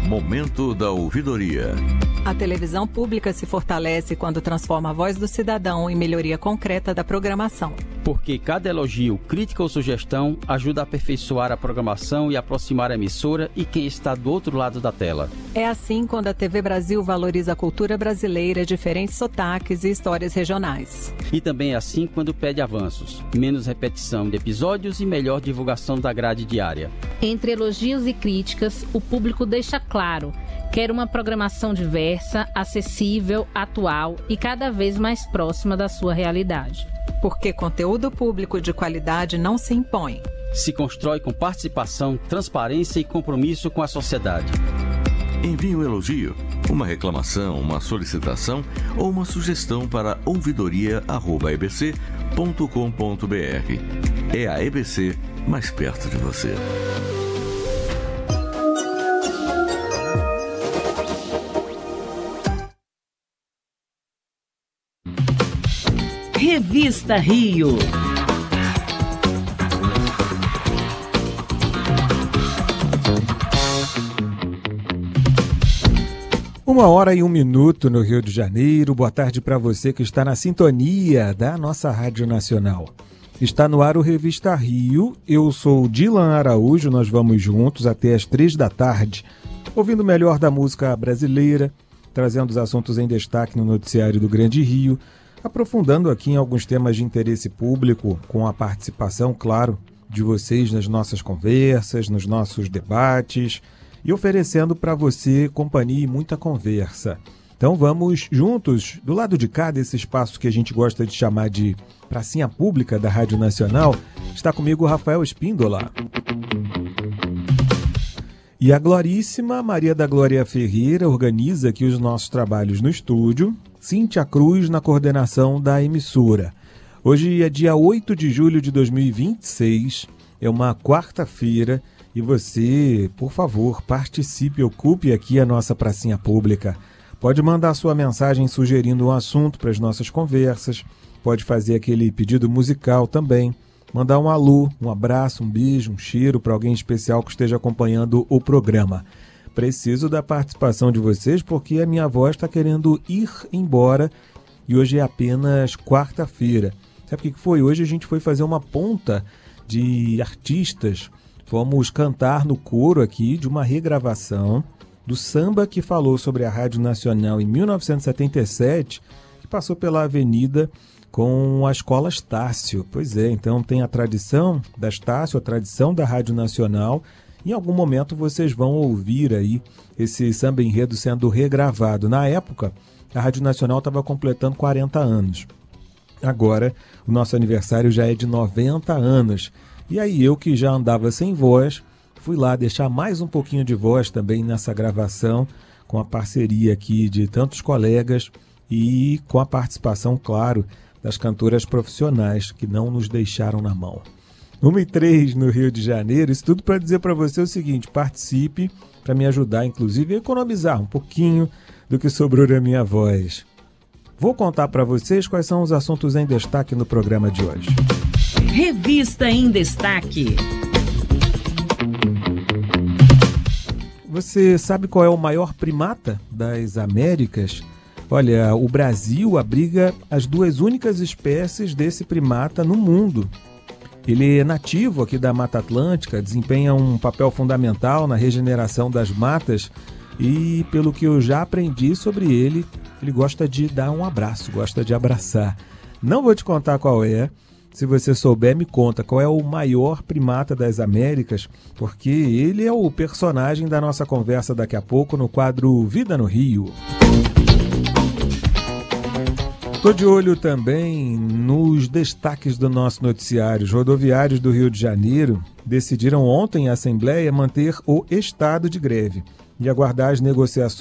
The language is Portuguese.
Momento da ouvidoria. A televisão pública se fortalece quando transforma a voz do cidadão em melhoria concreta da programação. Porque cada elogio, crítica ou sugestão ajuda a aperfeiçoar a programação e aproximar a emissora e quem está do outro lado da tela. É assim quando a TV Brasil valoriza a cultura brasileira, diferentes sotaques e histórias regionais. E também é assim quando pede avanços, menos repetição de episódios e melhor divulgação da grade diária. Entre elogios e críticas, o público deixa claro: quer uma programação diversa, acessível, atual e cada vez mais próxima da sua realidade. Porque conteúdo público de qualidade não se impõe. Se constrói com participação, transparência e compromisso com a sociedade. Envie um elogio, uma reclamação, uma solicitação ou uma sugestão para ouvidoria@ebc.com.br. É a EBC mais perto de você. Revista Rio. Uma hora e 1 minuto no Rio de Janeiro. Boa tarde para você que está na sintonia da nossa Rádio Nacional. Está no ar o Revista Rio. Eu sou Dilan Araújo. Nós vamos juntos até as 3 da tarde, ouvindo o melhor da música brasileira, trazendo os assuntos em destaque no noticiário do Grande Rio, aprofundando aqui em alguns temas de interesse público, com a participação, claro, de vocês nas nossas conversas, nos nossos debates, e oferecendo para você companhia e muita conversa. Então vamos juntos, do lado de cá desse espaço que a gente gosta de chamar de pracinha pública da Rádio Nacional, está comigo o Rafael Espíndola. E a Gloríssima Maria da Glória Ferreira organiza aqui os nossos trabalhos no estúdio. Cíntia Cruz na coordenação da emissora. Hoje é dia 8 de julho de 2026, é uma quarta-feira, e você, por favor, participe, ocupe aqui a nossa pracinha pública. Pode mandar sua mensagem sugerindo um assunto para as nossas conversas, pode fazer aquele pedido musical também, mandar um alô, um abraço, um beijo, um cheiro para alguém especial que esteja acompanhando o programa. Preciso da participação de vocês porque a minha voz está querendo ir embora e hoje é apenas quarta-feira. Sabe o que foi? Hoje a gente foi fazer uma ponta de artistas. Fomos cantar no coro aqui de uma regravação do samba que falou sobre a Rádio Nacional em 1977, que passou pela avenida com a Escola Estácio. Pois é, então tem a tradição da Estácio, a tradição da Rádio Nacional. Em algum momento vocês vão ouvir aí esse samba enredo sendo regravado. Na época, a Rádio Nacional estava completando 40 anos. Agora, o nosso aniversário já é de 90 anos. E aí eu, que já andava sem voz, fui lá deixar mais um pouquinho de voz também nessa gravação, com a parceria aqui de tantos colegas e com a participação, claro, das cantoras profissionais que não nos deixaram na mão. 1h03 no Rio de Janeiro, isso tudo para dizer para você o seguinte: participe para me ajudar, inclusive, a economizar um pouquinho do que sobrou da minha voz. Vou contar para vocês quais são os assuntos em destaque no programa de hoje. Revista em Destaque. Você sabe qual é o maior primata das Américas? Olha, o Brasil abriga as 2 únicas espécies desse primata no mundo. Ele é nativo aqui da Mata Atlântica, desempenha um papel fundamental na regeneração das matas e, pelo que eu já aprendi sobre ele, ele gosta de dar um abraço, gosta de abraçar. Não vou te contar qual é. Se você souber, me conta qual é o maior primata das Américas, porque ele é o personagem da nossa conversa daqui a pouco no quadro Vida no Rio. Estou de olho também nos destaques do nosso noticiário. Os rodoviários do Rio de Janeiro decidiram ontem em assembleia manter o estado de greve e aguardar as negociações